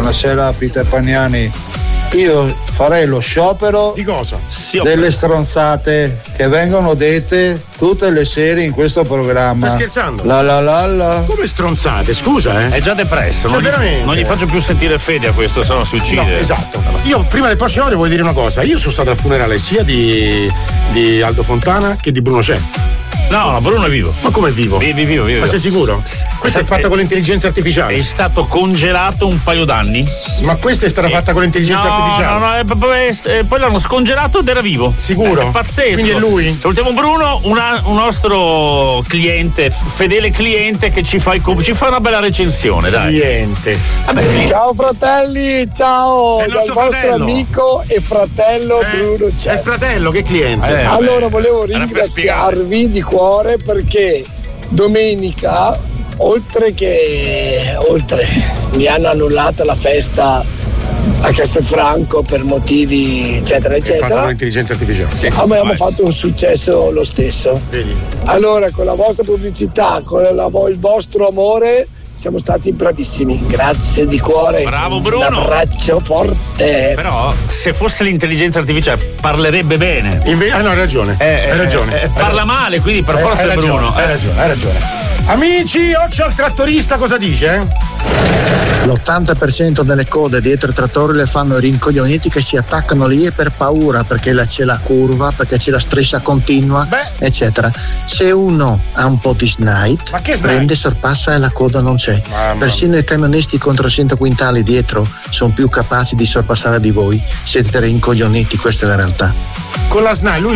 buonasera Peter Pagnani. Io farei lo sciopero di cosa? Delle stronzate che vengono dette tutte le sere in questo programma. Stai scherzando? La. Come stronzate? Scusa, È già depresso, non gli faccio più sentire fede a questo, se no si uccide. No, esatto. Io prima del prossimo ore voglio dire una cosa. Io sono stato al funerale sia di Aldo Fontana che di Bruno Cè. No, Bruno è vivo. Ma come è vivo? Vivo. Ma sei sicuro? Questa è fatta con l'intelligenza artificiale. È stato congelato un paio d'anni. Ma questa è stata fatta con l'intelligenza artificiale? No, poi l'hanno scongelato ed era vivo. Sicuro? È pazzesco. Quindi è lui? Salutiamo Bruno, un nostro cliente, fedele cliente che ci fa una bella recensione, dai. Cliente. Vabbè, ciao fratelli, ciao dal vostro fratello. Amico e fratello Bruno Cè. È il fratello, che cliente? Allora volevo ringraziarvi di cuore perché domenica oltre mi hanno annullato la festa a Castelfranco per motivi eccetera eccetera. Fatto con l'intelligenza artificiale. Sì, abbiamo fatto un successo lo stesso. Vedi? Allora con la vostra pubblicità, con il vostro amore siamo stati bravissimi, grazie di cuore. Bravo Bruno. Un abbraccio forte. Però se fosse l'intelligenza artificiale parlerebbe bene. No, hai ragione. Hai ragione. Parla male, quindi per forza è Bruno. Hai ragione. Amici, occhio al trattorista, cosa dice? L'80% delle code dietro i trattori le fanno i rincoglioniti che si attaccano lì e per paura perché c'è la curva, perché c'è la striscia continua, eccetera. Se uno ha un po' di snide, prende, sorpassa e la coda non c'è. Persino i camionisti contro 100 quintali dietro sono più capaci di sorpassare di voi. Siete rincoglioniti, questa è la realtà. Con la SNAI, lui